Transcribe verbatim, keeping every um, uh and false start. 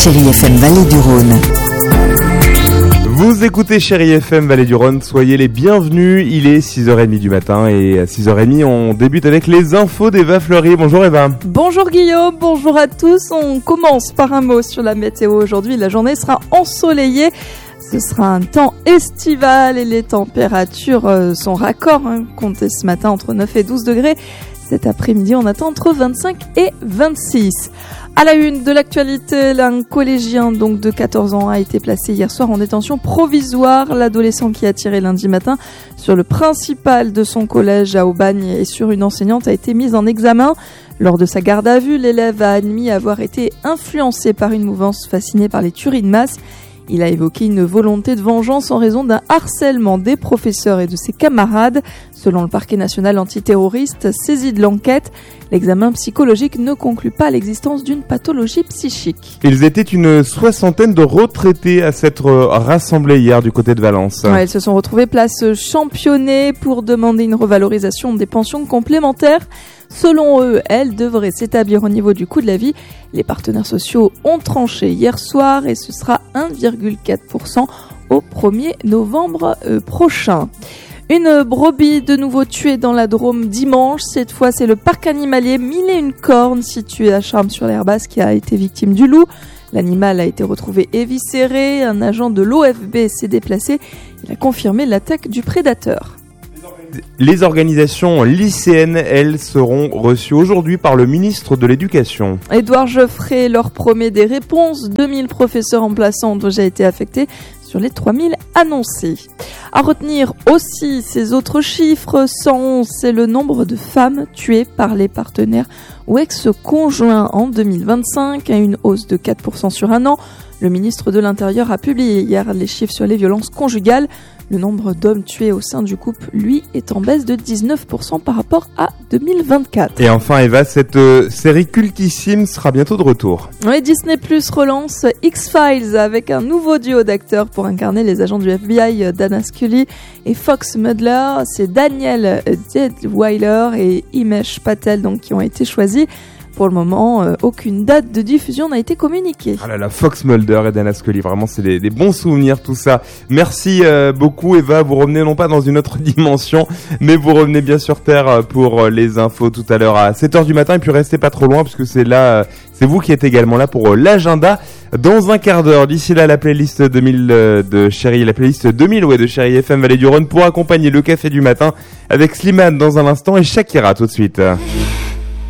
Chérie F M Vallée du Rhône. Vous écoutez Chérie F M Vallée du Rhône, soyez les bienvenus, il est six heures trente du matin et à six heures trente on débute avec les infos d'Eva Fleury. Bonjour Eva. Bonjour Guillaume, bonjour à tous. On commence par un mot sur la météo aujourd'hui. La journée sera ensoleillée. Ce sera un temps estival et les températures sont raccords. Hein. Comptez ce matin entre neuf et douze degrés. Cet après-midi, on attend entre vingt-cinq et vingt-six. À la une de l'actualité, un collégien donc de quatorze ans a été placé hier soir en détention provisoire. L'adolescent qui a tiré lundi matin sur le principal de son collège à Aubagne et sur une enseignante a été mis en examen. Lors de sa garde à vue, l'élève a admis avoir été influencé par une mouvance fascinée par les tueries de masse. Il a évoqué une volonté de vengeance en raison d'un harcèlement des professeurs et de ses camarades. Selon le parquet national antiterroriste, saisi de l'enquête, l'examen psychologique ne conclut pas l'existence d'une pathologie psychique. Ils étaient une soixantaine de retraités à s'être rassemblés hier du côté de Valence. Ouais, ils se sont retrouvés place Championnet pour demander une revalorisation des pensions complémentaires. Selon eux, elle devrait s'établir au niveau du coût de la vie. Les partenaires sociaux ont tranché hier soir et ce sera un virgule quatre pour cent au premier novembre euh, prochain. Une brebis de nouveau tuée dans la Drôme dimanche. Cette fois, c'est le parc animalier Mille et une cornes situé à Charmes-sur-l'Herbasse qui a été victime du loup. L'animal a été retrouvé éviscéré. Un agent de l'O F B s'est déplacé. Il a confirmé l'attaque du prédateur. Les organisations lycéennes, elles, seront reçues aujourd'hui par le ministre de l'Éducation. Édouard Geoffrey leur promet des réponses. deux mille professeurs remplaçants ont déjà été affectés sur les trois mille annoncés. À retenir aussi ces autres chiffres, cent onze, c'est le nombre de femmes tuées par les partenaires ou ex-conjoints en deux mille vingt-cinq, à une hausse de quatre pour cent sur un an. Le ministre de l'Intérieur a publié hier les chiffres sur les violences conjugales. Le nombre d'hommes tués au sein du couple, lui, est en baisse de dix-neuf pour cent par rapport à deux mille vingt-quatre. Et enfin, Eva, cette euh, série cultissime sera bientôt de retour. Oui, Disney Plus relance X-Files avec un nouveau duo d'acteurs pour incarner les agents du F B I, Dana Scully et Fox Mulder. C'est Daniel Deadwyler et Himesh Patel donc, qui ont été choisis. Pour le moment, euh, aucune date de diffusion n'a été communiquée. Ah là là, Fox Mulder et Dana Scully, vraiment c'est des, des bons souvenirs tout ça. Merci euh, beaucoup Eva, vous revenez non pas dans une autre dimension, mais vous revenez bien sur Terre pour les infos tout à l'heure à sept heures du matin et puis restez pas trop loin parce que c'est là, c'est vous qui êtes également là pour l'agenda dans un quart d'heure. D'ici là, la playlist deux mille de Chérie, la playlist deux mille ouais, de Chérie F M Vallée du Rhône pour accompagner le café du matin avec Slimane dans un instant et Shakira tout de suite.